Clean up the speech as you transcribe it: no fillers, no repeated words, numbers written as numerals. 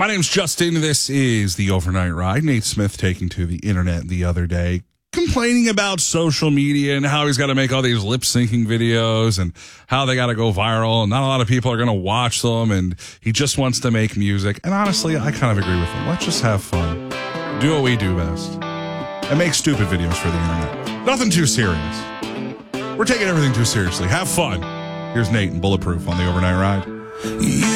My name's Justin. This is the Overnight Ride. Nate Smith taking to the internet the other day, complaining about social media and how he's got to make all these lip syncing videos and how they got to go viral and not a lot of people are going to watch them, and he just wants to make music. And honestly, I kind of agree with him. Let's just have fun. Do what we do best. And make stupid videos for the internet. Nothing too serious. We're taking everything too seriously. Have fun. Here's Nate and Bulletproof on the Overnight Ride.